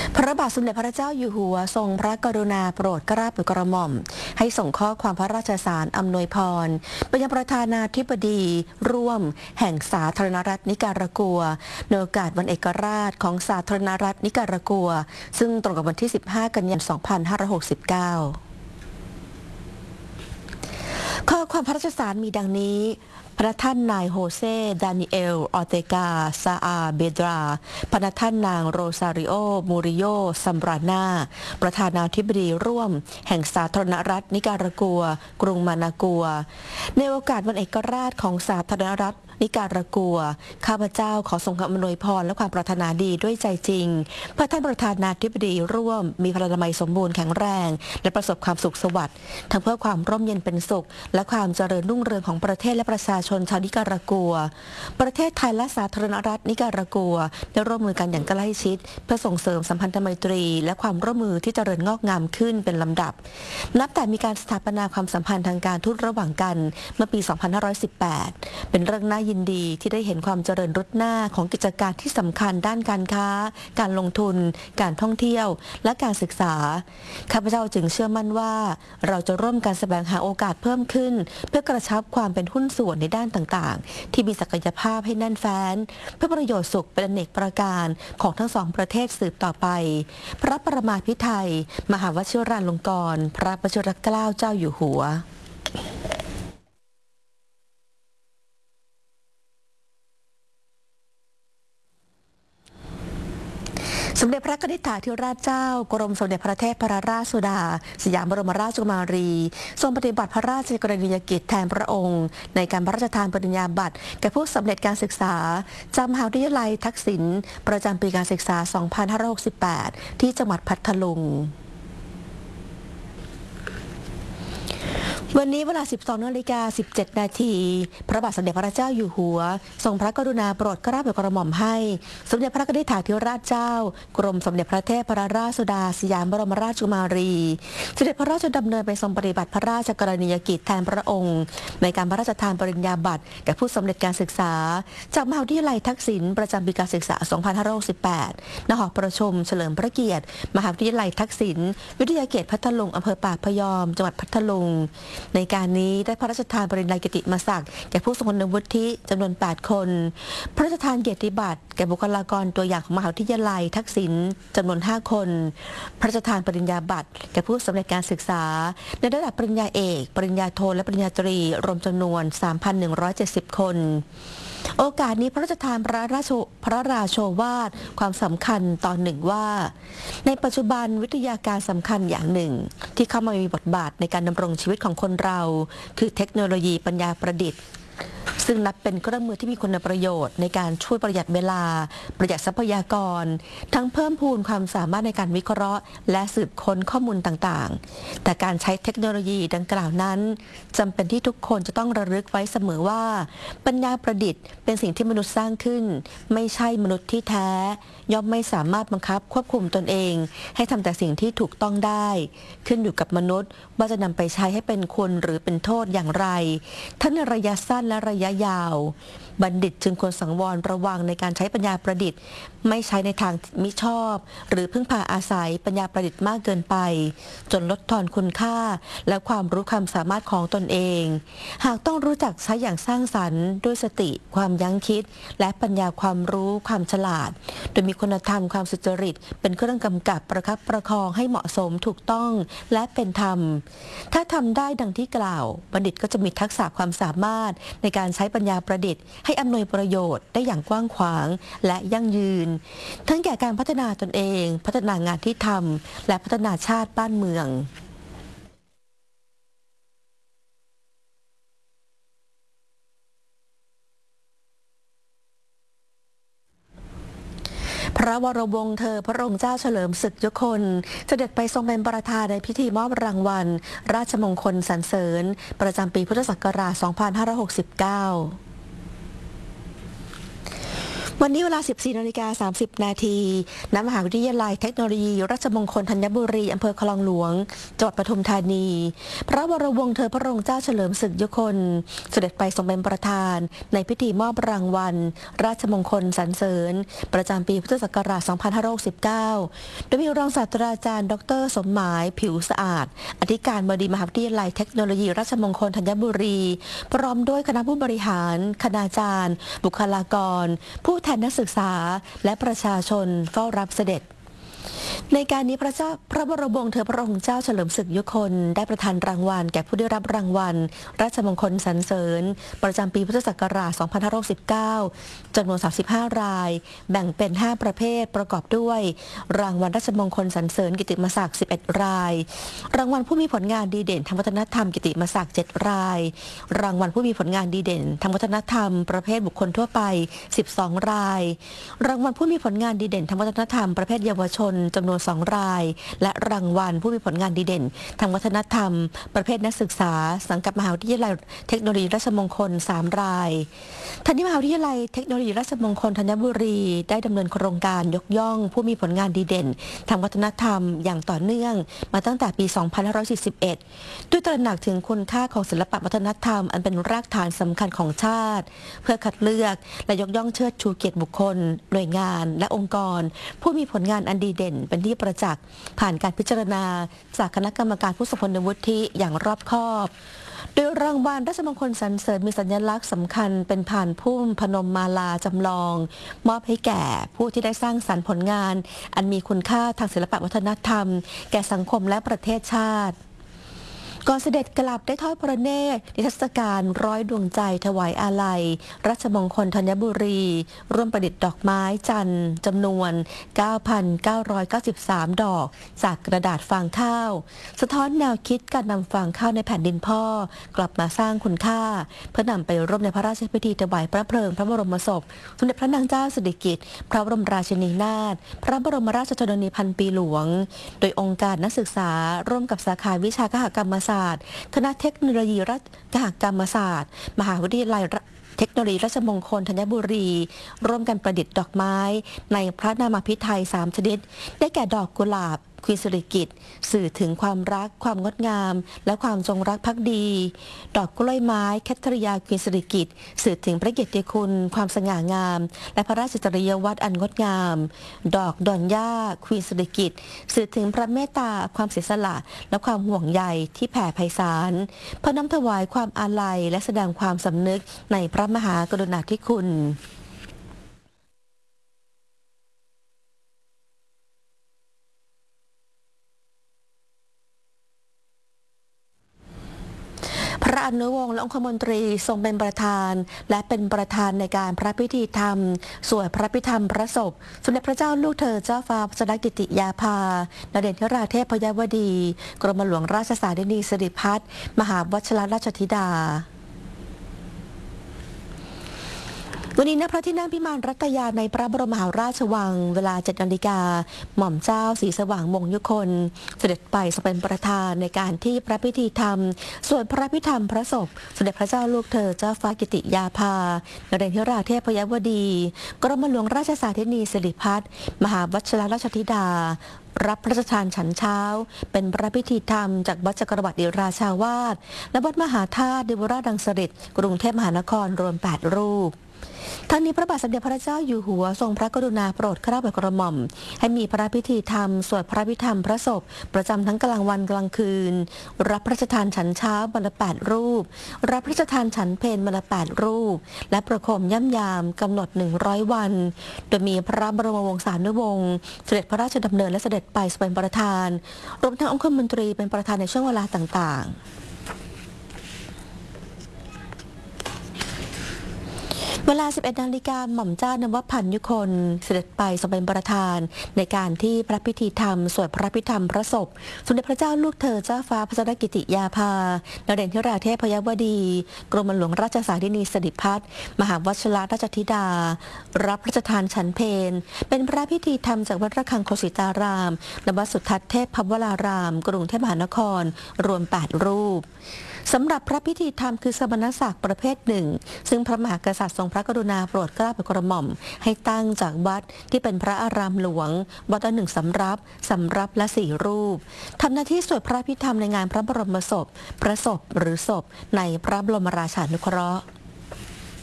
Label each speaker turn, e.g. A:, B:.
A: พระบาทสมเด็จพระเจ้าอยู่หัวทรงพระกรุณาโปรดเกล้าโปรดกระหม่อมให้ส่งข้อความพระราชสารอำนวยพรไปยังประธานาธิบดีร่วมแห่งสาธารณรัฐนิการากัวในโอกาสวันเอกราชของสาธารณรัฐนิการากัวซึ่งตรงกับวันที่ 15 กันยายน 2569 ข้อความพระราชสารมีดังนี้พระท่านนายโฮเซ ดานิเอล ออเตกา ซาอาเบดราพระท่านนางโรซาริโอ มูริโย ซัมบรานาประธานาธิบดีร่วมแห่งสาธารณรัฐนิการากัว กรุงมานากัวในโอกาสวันเอกราชของสาธารณรัฐนิการากัวข้าพเจ้าขอส่งคำอำนวยพรและความปรารถนาดีด้วยใจจริงเพื่อท่านประธานาธิบดีร่วมมีพลานามัยสมบูรณ์แข็งแรงและประสบความสุขสวัสดิ์ทั้งเพื่อความร่มเย็นเป็นสุขและความเจริญรุ่งเรืองของประเทศและประชาชนชาวนิการากัวประเทศไทยและสาธารณรัฐนิการากัวได้ร่วมมือกันอย่างใกล้ชิดเพื่อส่งเสริมสัมพันธไมตรีและความร่วมมือที่เจริญงอกงามขึ้นเป็นลำดับนับแต่มีการสถาปนาความสัมพันธ์ทางการทูตระหว่างกันเมื่อปี 2518 เป็นเรื่องน่ายินดีที่ได้เห็นความเจริญรุดหน้าของกิจการที่สำคัญด้านการค้าการลงทุนการท่องเที่ยวและการศึกษาข้าพเจ้าจึงเชื่อมั่นว่าเราจะร่วมกันแสวงหาโอกาสเพิ่มขึ้นเพื่อกระชับความเป็นหุ้นส่วนในด้านต่างๆที่มีศักยภาพให้แน่นแฟ้นเพื่อประโยชน์สุขเป็นอเนกประการของทั้งสองประเทศสืบต่อไปพระประมาภิไธยมหาวชิราลงกรณ์พระวชิรเกล้าเจ้าอยู่หัวสมเด็จพระนิธิถาธิราชเจ้ากรมสมเด็จพระเทพรัตนราชสุดาสยามบรมราชกุมารีทรงปฏิบัติพระราชกรณียกิจแทนพระองค์ในการพระราชทานปริญญาบัตรแก่ผู้สำเร็จการศึกษาจากมหาวิทยาลัยทักษิณประจำปีการศึกษา 2568 ที่จังหวัดพัทลุงวันนี้เวลา 12:17 นาทีพระบาทสมเด็จพระเจ้าอยู่หัวทรงพระกรุณาโปรดเกล้าโปรดกระหม่อมให้สมเด็จพระนิธิถาธิราชเจ้ากรมสมเด็จพระเทพรัตนราชสุดาสยามบรมราชกุมารีเสด็จพระราชดำเนินไปทรงปฏิบัติพระราชกรณียกิจแทนพระองค์ในการพระราชทานปริญญาบัตรแก่ผู้สำเร็จการศึกษาจากมหาวิทยาลัยทักษิณประจำปีการศึกษา 2568 ณ หอประชุมเฉลิมพระเกียรติมหาวิทยาลัยทักษิณวิทยาเขตพัทลุงอำเภอปากพยอมจังหวัดพัทลุงในการนี้ได้พระราชทานปริญญากิติมศักดิ์แก่ผู้ทรงคุณวุฒิจำนวน 8 คนพระราชทานเกียรติบัตรแก่บุคลากรตัวอย่างของมหาวิทยาลัยทักษิณจำนวน 5 คนพระราชทานปริญญาบัตรแก่ผู้สำเร็จการศึกษาในระดับปริญญาเอกปริญญาโทและปริญญาตรีรวมจำนวน 3,170 คนโอกาสนี้พระราชทานพระราโชวาทความสำคัญตอนหนึ่งว่าในปัจจุบันวิทยาการสำคัญอย่างหนึ่งที่เข้ามามีบทบาทในการดำรงชีวิตของคนเราคือเทคโนโลยีปัญญาประดิษฐ์ซึ่งนับเป็นเครื่องมือที่มีคุณประโยชน์ในการช่วยประหยัดเวลาประหยัดทรัพยากรทั้งเพิ่มพูนความสามารถในการวิเคราะห์และสืบค้นข้อมูลต่างๆแต่การใช้เทคโนโลยีดังกล่าวนั้นจำเป็นที่ทุกคนจะต้องระลึกไว้เสมอว่าปัญญาประดิษฐ์เป็นสิ่งที่มนุษย์สร้างขึ้นไม่ใช่มนุษย์ที่แท้ย่อมไม่สามารถบังคับควบคุมตนเองให้ทำแต่สิ่งที่ถูกต้องได้ขึ้นอยู่กับมนุษย์ว่าจะนำไปใช้ให้เป็นคุณหรือเป็นโทษอย่างไรทั้งในระยะสั้นและระยะยาวบัณฑิตจึงควรสังวรระวังในการใช้ปัญญาประดิษฐ์ไม่ใช้ในทางมิชอบหรือพึ่งพาอาศัยปัญญาประดิษฐ์มากเกินไปจนลดทอนคุณค่าและความรู้ความสามารถของตนเองหากต้องรู้จักใช้อย่างสร้างสรรค์ด้วยสติความยั้งคิดและปัญญาความรู้ความฉลาดโดยมีคุณธรรมความสุจริตเป็นเครื่องกำกับประคับประคองให้เหมาะสมถูกต้องและเป็นธรรมถ้าทำได้ดังที่กล่าวบัณฑิตก็จะมีทักษะความสามารถในการใช้ปัญญาประดิษฐ์ให้อำนวยประโยชน์ได้อย่างกว้างขวางและยั่งยืนทั้งแก่การพัฒนาตนเองพัฒนางานที่ทำและพัฒนาชาติบ้านเมืองพระวรวงศ์เธอพระองค์เจ้าเฉลิมศึกยคลเสด็จไปทรงเป็นประธานในพิธีมอบรางวัลราชมงคลสรรเสริญประจำปีพุทธศักราช 2569 วันนี้เวลา 14:30 นาทีณมหาวิทยาลัยเทคโนโลยีราชมงคลธัญบุรีอำเภอคลองหลวงจังหวัดปทุมธานีพระวรวงศ์เธอพระองค์เจ้าเฉลิมศึกยุคนเสด็จไปทรงเป็นประธานในพิธีมอบรางวัลราชมงคลสรรเสริญประจำปีพุทธศักราช 2569 โดยมีรองศาสตราจารย์ดร.สมหมายผิวสะอาดอธิการบดีมหาวิทยาลัยเทคโนโลยีราชมงคลธัญบุรีพร้อมด้วยคณะผู้บริหารคณาจารย์บุคลากรผู้แทนนักศึกษาและประชาชนเฝ้ารับเสด็จในการนี้พระบรมวงศ์เธอพระองค์เจ้าเฉลิมศึกยุคนได้ประทานรางวัลแก่ผู้ได้รับรางวัลราชมงคลสรรเสริญประจำปีพุทธศักราช 2569 จำนวน 35 รายแบ่งเป็น 5 ประเภทประกอบด้วยรางวัลราชมงคลสรรเสริญกิตติมศักดิ์ 11 รายรางวัลผู้มีผลงานดีเด่นทางวัฒนธรรมกิตติมศักดิ์ 7 รายรางวัลผู้มีผลงานดีเด่นทางวัฒนธรรมประเภทบุคคลทั่วไป 12 รายรางวัลผู้มีผลงานดีเด่นทางวัฒนธรรมประเภทเยาวชนจำนวน 2 รายและรางวัลผู้มีผลงานดีเด่นทางวัฒนธรรมประเภทนักศึกษาสังกัดมหาวิทยาลัยเทคโนโลยีราชมงคล 3 รายทันทีมหาวิทยาลัยเทคโนโลยีราชมงคลธัญบุรีได้ดำเนินโครงการยกย่องผู้มีผลงานดีเด่นทางวัฒนธรรมอย่างต่อเนื่องมาตั้งแต่ปี 2541 ด้วยตระหนักถึงคุณค่าของศิลปวัฒนธรรมอันเป็นรากฐานสำคัญของชาติเพื่อคัดเลือกและยกย่องเชิดชูเกียรติบุคคลหน่วยงานและองค์กรผู้มีผลงานอันดีเด่นเป็นที่ประจักษ์ผ่านการพิจารณาจากคณะกรรมการผู้ทรงคุณวุฒิอย่างรอบคอบโดยรางวัลราชมงคลสรรเสริญมีสัญลักษณ์สำคัญเป็นผ่านพุ่มพนมมาลาจำลองมอบให้แก่ผู้ที่ได้สร้างสรรค์ผลงานอันมีคุณค่าทางศิลปวัฒนธรรมแก่สังคมและประเทศชาติก่อนเสด็จกลับได้ทอดพระเนตรนิทรรศการร้อยดวงใจถวายอาลัยราชมงคลธัญบุรีร่วมประดิษฐ์ดอกไม้จันทร์จำนวน 9,993 ดอกจากกระดาษฟางข้าวสะท้อนแนวคิดการนำฟางข้าวในแผ่นดินพ่อกลับมาสร้างคุณค่าเพื่อนำไปร่วมในพระราชพิธีถวายพระเพลิงพระบรมศพสมเด็จพระนางเจ้าสิริกิติ์พระบรมราชินีนาถพระบรมราชชนนีพันปีหลวงโดยองค์การนักศึกษาร่วมกับสาขาวิชาคหกรรมศาสตร์คณะเทคโนโลยีรัฐคหกรรมศาสตร์มหาวิทยาลัยเทคโนโลยีราชมงคลธัญบุรีร่วมกันประดิษฐ์ดอกไม้ในพระนามพิไทย3 ชนิดได้แก่ดอกกุหลาบควีนสิริกิติ์สื่อถึงความรักความงดงามและความจงรักภักดีดอกกล้วยไม้แคทริยาควีนสิริกิติ์สื่อถึงพระเกียรติคุณความสง่างามและพระราชจริยวัตรอันงดงามดอกดอนย่าควีนสิริกิติ์สื่อถึงพระเมตตาความเสียสละและความห่วงใยที่แผ่ไพศาลเพื่อน้อมถวายความอาลัยและแสดงความสำนึกในพระมหากรุณาธิคุณพระอนุวงศ์และองคมนตรีทรงเป็นประธานและเป็นประธานในการพระพิธีธรรมสวดพระพิธรรมพระศพสมเด็จพระเจ้าลูกเธอเจ้าฟ้าพัชรกิติยาภานเรศวราเทพยวดีกรมหลวงราชสารินีสิริพัฒน์มหาวชิรราชธิดาวันนี้ณพระที่นั่งพิมานรัตยาในพระบรมมหาราชวังเวลา 7 นาฬิกาหม่อมเจ้าศรีสว่างมงยุคนเสด็จไปทรงเป็นประธานในการที่พระพิธีธรรมส่วนพระพิธรรมพระศพสมเด็จพระเจ้าลูกเธอเจ้าฟ้ากิติยาภานเรศวราเทพยวดีกรมหลวงราชสารินีสิริพัฒน์มหาวชิรราชธิดารับพระราชทานฉันเช้าเป็นพระพิธีธรรมจากวัดจักรวรรดิราชาวาสและวัดมหาธาตุเดวราชดังสฤษฎ์กรุงเทพมหานครรวม 8 รูปทั้งนี้พระบาทสมเด็จพระเจ้าอยู่หัวทรงพระกรุณาโปรดเกล้าโปรดกระหม่อมให้มีพระพิธีธรรมสวดพระพิธรรมพระศพประจำทั้งกลางวันกลางคืนรับพระราชทานฉันเช้าวันละ 8 รูปรับพระราชทานฉันเพลวันละ 8 รูปและประโคมย่ำยามกำหนด100 วันโดยมีพระบรมวงศานุวงศ์เสด็จพระราชดำเนินและเสด็จไปเป็นประธานรวมทั้งองคมนตรีเป็นประธานในช่วงเวลาต่างๆเวลา 11 นาฬิกาหม่อมเจ้านวพันธ์ยุคนเสด็จไปทรงเป็นประธานในการที่พระพิธีธรรมสวดพระพิธรรมพระศพสมเด็จพระเจ้าลูกเธอเจ้าฟ้าพัชรกิติยาภานเรศวราเทพยวดีกรมหลวงราชสารินีสิริพัฒน์มหาวชิรราชธิดารับพระราชทานฉันเพลเป็นพระพิธีธรรมจากวัดระฆังโคสิตารามและวัดสุทัศน์เทพพวรารามกรุงเทพมหานครรวม 8 รูปสำหรับพระพิธีธรรมคือสมณศักดิ์ประเภทหนึ่งซึ่งพระมหากษัตริย์ทรงพระกรุณาโปรดเกล้าโปรดกระหม่อมให้ตั้งจากวัดที่เป็นพระอารามหลวงวัดละ1 สำรับและ4 รูปทำหน้าที่สวดพระพิธรรมในงานพระบรมศพพระศพหรือศพในพระบรมราชานุเคราะห์